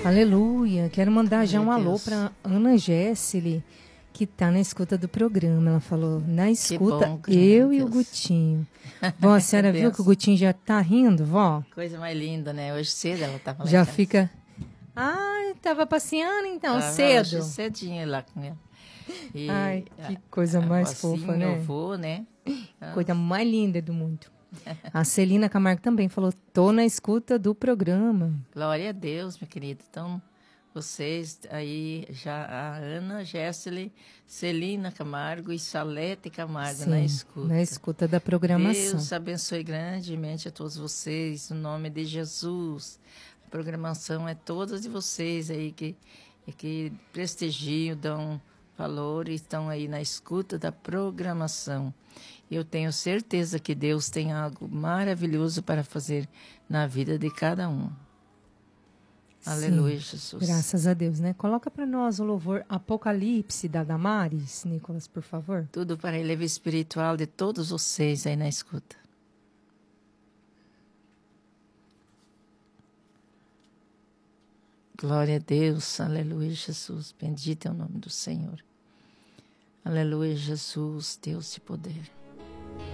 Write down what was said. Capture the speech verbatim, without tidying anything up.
Aleluia. Quero mandar já Meu um alô Deus. para Ana Gessile, que tá na escuta do programa. Ela falou, na escuta, bom, eu meu e o Deus. Gutinho. Bom, a senhora viu que o Benção. Gutinho já tá rindo, vó? Coisa mais linda, né? Hoje cedo ela tava lá Já em casa. fica... Ah, tava passeando então, Tava cedo. Hoje cedinho lá com ela. E Ai, que a- coisa a mais vozinha, fofa, meu né? avô, né? Ah, Coisa mais linda do mundo. A Celina Camargo também falou, tô na escuta do programa. glória a Deus, minha querida. Então, vocês aí, já a Ana, Gessile, Celina Camargo e Salete Camargo Sim, na escuta. na escuta da programação. Deus abençoe grandemente a todos vocês, no nome de Jesus. A programação é todas de vocês aí que, que prestigiam, dão valor e estão aí na escuta da programação. Eu tenho certeza que Deus tem algo maravilhoso para fazer na vida de cada um. Sim, Aleluia, Jesus. graças a Deus, né? Coloca para nós o louvor Apocalipse da Damares, Nicolas, por favor. Tudo para a eleva espiritual de todos vocês aí na escuta. Glória a Deus, aleluia, Jesus. Bendito é o nome do Senhor. Aleluia, Jesus, Deus de poder.